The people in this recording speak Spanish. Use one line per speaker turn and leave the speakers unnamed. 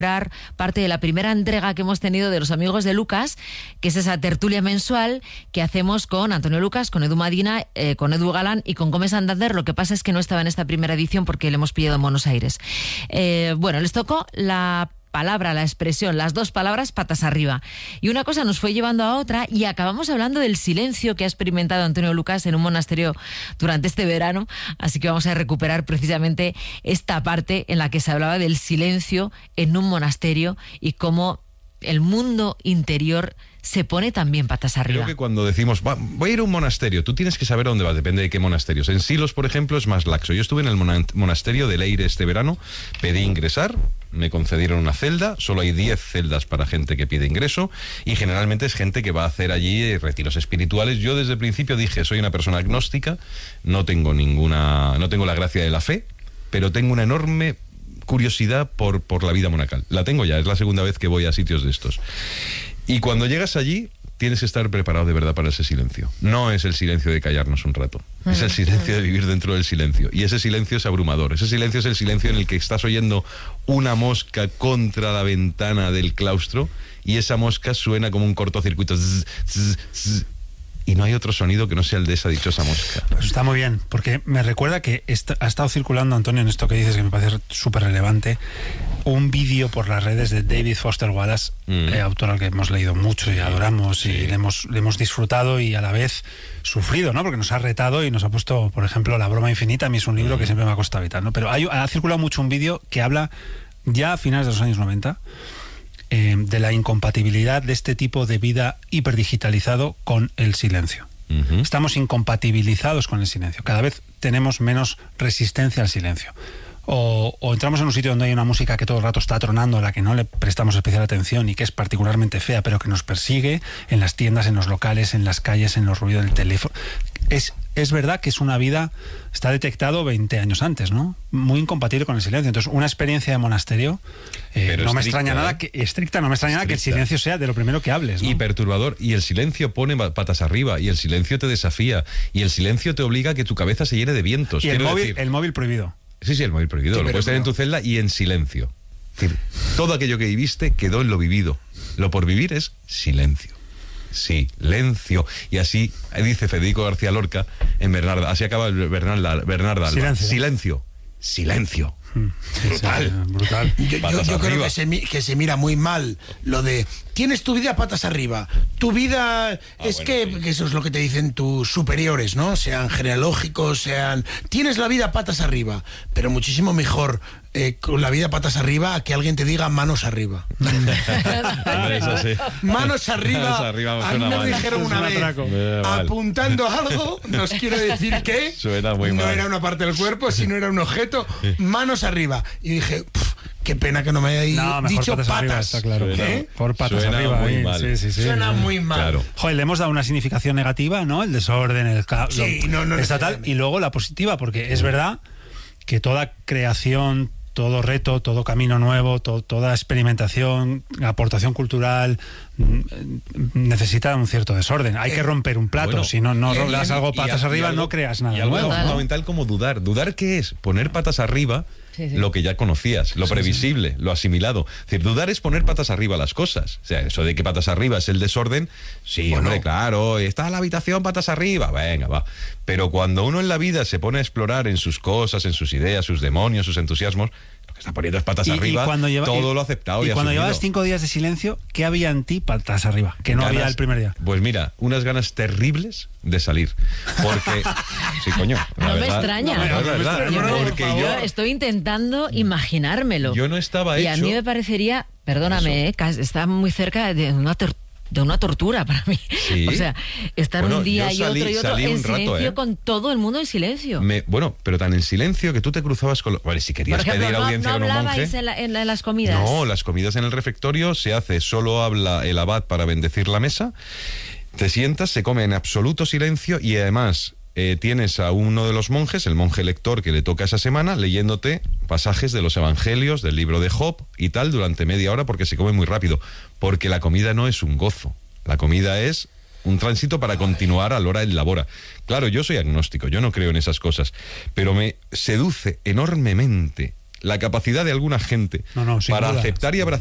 parte de la primera entrega que hemos tenido de Los Amigos de Lucas, que es esa tertulia mensual que hacemos con Antonio Lucas, con Edu Madina, con Edu Galán y con Gómez Santander. Lo que pasa es que no estaba en esta primera edición porque le hemos pillado en Buenos Aires. Bueno, les tocó la palabra, la expresión, las dos palabras patas arriba. Y una cosa nos fue llevando a otra y acabamos hablando del silencio que ha experimentado Antonio Lucas en un monasterio durante este verano. Así que vamos a recuperar precisamente esta parte en la que se hablaba del silencio en un monasterio y cómo el mundo interior se pone también patas arriba.
Creo que cuando decimos, voy a ir a un monasterio, tú tienes que saber a dónde vas, depende de qué monasterios. En Silos, por ejemplo, es más laxo. Yo estuve en el monasterio de Leire este verano, pedí ingresar, me concedieron una celda, solo hay 10 celdas para gente que pide ingreso, y generalmente es gente que va a hacer allí retiros espirituales. Yo desde el principio dije, soy una persona agnóstica, no tengo la gracia de la fe, pero tengo una enorme curiosidad por la vida monacal. La tengo ya, es la segunda vez que voy a sitios de estos. Y cuando llegas allí, tienes que estar preparado de verdad para ese silencio. No es el silencio de callarnos un rato, es el silencio de vivir dentro del silencio. Y ese silencio es abrumador. Ese silencio es el silencio en el que estás oyendo una mosca contra la ventana del claustro y esa mosca suena como un cortocircuito. Zzz, zzz, zzz, y no hay otro sonido que no sea el de esa dichosa mosca.
Pues está muy bien, porque me recuerda que ha estado circulando, Antonio, en esto que dices, que me parece súper relevante, un vídeo por las redes de David Foster Wallace, autor al que hemos leído mucho y adoramos, sí. Y le hemos disfrutado y a la vez sufrido, ¿no? Porque nos ha retado y nos ha puesto, por ejemplo, La broma infinita. A mí es un libro que siempre me ha costado evitar, ¿no? Pero ha circulado mucho un vídeo que habla, ya a finales de los años 90, de la incompatibilidad de este tipo de vida hiperdigitalizado con el silencio. Estamos incompatibilizados con el silencio. Cada vez tenemos menos resistencia al silencio. O entramos en un sitio donde hay una música que todo el rato está tronando, a la que no le prestamos especial atención y que es particularmente fea, pero que nos persigue en las tiendas, en los locales, en las calles, en los ruidos del teléfono. Es verdad que es una vida, está detectado 20 años antes, ¿no? Muy incompatible con el silencio. Entonces, una experiencia de monasterio, no me extraña nada que el silencio sea de lo primero que hables, ¿no?
Y perturbador. Y el silencio pone patas arriba, y el silencio te desafía, y el silencio te obliga a que tu cabeza se llene de vientos.
Y el móvil prohibido.
Sí, el móvil prohibido. Sí, lo puedes tener en tu celda y en silencio. Es decir, todo aquello que viviste quedó en lo vivido. Lo por vivir es silencio. Silencio. Y así dice Federico García Lorca en Bernarda. Así acaba Bernarda Alba. Silencio.
Brutal.
Yo creo que se mira muy mal lo de tienes tu vida patas arriba. Tu vida que eso es lo que te dicen tus superiores, ¿no? Sean genealógicos, tienes la vida patas arriba, pero muchísimo mejor con la vida patas arriba a que alguien te diga manos arriba.
Eso sí.
Manos arriba. A mí me dijeron una vez, apuntando algo, nos quiero decir que
suena muy
no
mal.
Era una parte del cuerpo, sino era un objeto. Manos arriba. Y dije, qué pena que no me hayáis dicho patas.
Arriba, está claro. Por patas
suena
arriba.
Muy mal.
Sí.
Suena muy mal.
Claro.
Joder, le hemos dado una significación negativa, ¿no? El desorden, y luego la positiva, porque es verdad que toda creación, todo reto, todo camino nuevo, toda experimentación, aportación cultural necesita un cierto desorden. Hay que romper un plato, si no das algo patas arriba, no creas nada.
Y algo fundamental como dudar. ¿Dudar qué es? Poner patas arriba lo que ya conocías, lo previsible, lo asimilado. Es decir, dudar es poner patas arriba las cosas. O sea, eso de que patas arriba es el desorden, hombre, claro, está la habitación patas arriba, venga, va. Pero cuando uno en la vida se pone a explorar en sus cosas, en sus ideas, sus demonios, sus entusiasmos, lo que está poniendo es patas arriba, todo lo aceptado y
cuando
asumido.
llevas 5 días de silencio, ¿qué había en ti patas arriba? Que no había el primer día.
Pues mira, unas ganas terribles de salir. Porque, sí, coño.
No me extraña.
Porque yo
estoy intentando imaginármelo.
Yo no estaba hecho.
Y a mí me parecería, perdóname, está muy cerca de una tortura para mí.
¿Sí?
O sea, estar un día y otro en silencio con todo el mundo en silencio.
Pero tan en silencio que tú te cruzabas con... Vale, si querías pedir audiencia con un monje...
¿No hablabais en las comidas?
No, las comidas en el refectorio se hace, solo habla el abad para bendecir la mesa, te sientas, se come en absoluto silencio y además... tienes a uno de los monjes, el monje lector que le toca esa semana, leyéndote pasajes de los evangelios, del libro de Job y tal, durante media hora, porque se come muy rápido. Porque la comida no es un gozo, la comida es un tránsito para continuar a l'hora et labora. Claro, yo soy agnóstico, yo no creo en esas cosas, pero me seduce enormemente la capacidad de alguna gente
No, sin
para
duda.
aceptar y abrazar